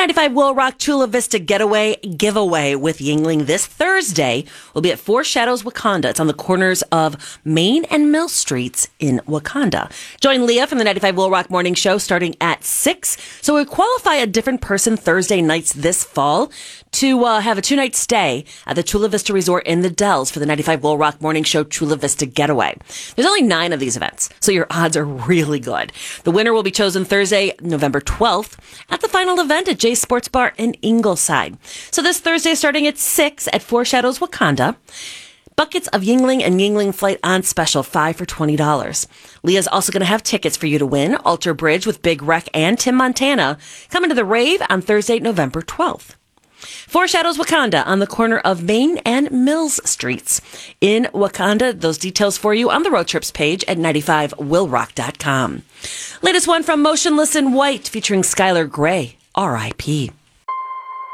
95 Will Rock Chula Vista Getaway giveaway with Yuengling this Thursday will be at Four Shadows Wakanda. It's on the corners of Main and Mill Streets in Wakanda. Join Leah from the 95 Will Rock Morning Show starting at 6. So we qualify a different person Thursday nights this fall to have a 2-night stay at the Chula Vista Resort in the Dells for the 95 Will Rock Morning Show Chula Vista Getaway. There's only 9 of these events, so your odds are really good. The winner will be chosen Thursday, November 12th at the final event at Jay's Sports Bar in Ingleside. So this Thursday starting at 6 at Four Shadows Wakanda. Buckets of Yuengling and Yuengling Flight on special, 5 for $20. Leah's also going to have tickets for you to win. Alter Bridge with Big Wreck and Tim Montana coming to the rave on Thursday, November 12th. Four Shadows Wakanda on the corner of Main and Mills Streets in Wakanda. Those details for you on the road trips page at 95willrock.com. Latest one from Motionless in White featuring Skylar Grey, R.I.P.